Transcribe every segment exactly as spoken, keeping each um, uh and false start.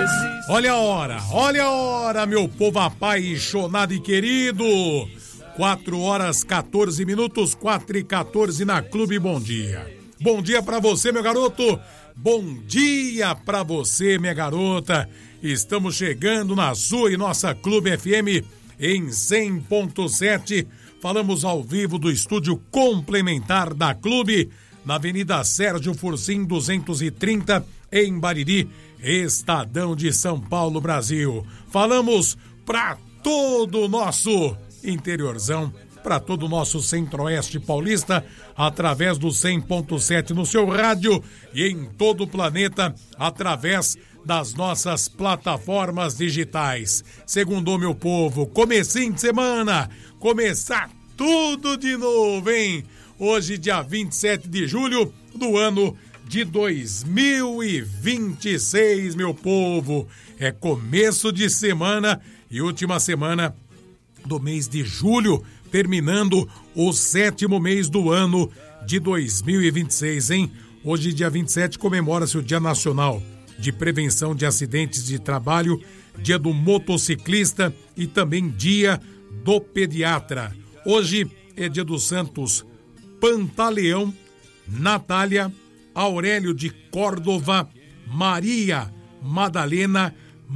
Olha a hora, olha a hora, meu povo apaixonado e querido. quatro horas, quatorze minutos, quatro e quatorze na Clube Bom Dia. Bom dia pra você, meu garoto. Bom dia pra você, minha garota. Estamos chegando na sua e nossa Clube F M em cem ponto sete. Falamos ao vivo do estúdio complementar da Clube, na Avenida Sérgio Fursim duzentos e trinta, em Bariri, Estadão de São Paulo, Brasil. Falamos para todo o nosso interiorzão, para todo o nosso centro-oeste paulista, através do cem ponto sete no seu rádio e em todo o planeta, através das nossas plataformas digitais. Segundo meu povo, comecinho de semana, começar tudo de novo, hein? Hoje, dia vinte e sete de julho do ano de dois mil e vinte e seis, meu povo. É começo de semana e última semana do mês de julho, terminando o sétimo mês do ano de dois mil e vinte e seis, hein? Hoje, dia vinte e sete, comemora-se o Dia Nacional de Prevenção de Acidentes de Trabalho, Dia do Motociclista e também Dia do Pediatra. Hoje é dia dos santos Pantaleão, Natália, Aurélio de Córdova, Maria Madalena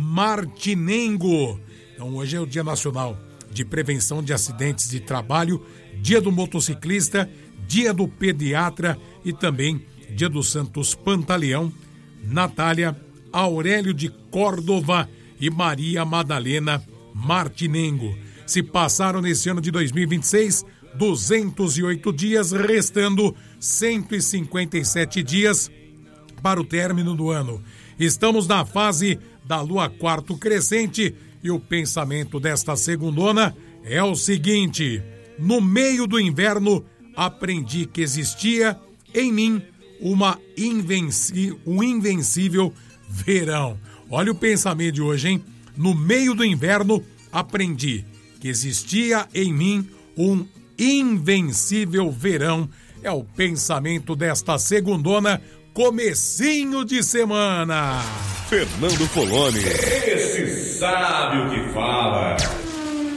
Martinengo. Então hoje é o Dia Nacional de Prevenção de Acidentes de Trabalho, Dia do Motociclista, Dia do Pediatra e também Dia dos Santos Pantaleão, Natália, Aurélio de Córdova e Maria Madalena Martinengo. Se passaram nesse ano de dois mil e vinte e seis duzentos e oito dias, restando cento e cinquenta e sete dias para o término do ano. Estamos na fase da lua quarto crescente e o pensamento desta segundona é o seguinte: no meio do inverno aprendi que existia em mim uma invenci... um invencível verão. Olha o pensamento de hoje, hein? No meio do inverno aprendi que existia em mim um invencível verão. É o pensamento desta segundona, comecinho de semana. Fernando Poloni. Esse sabe o que fala.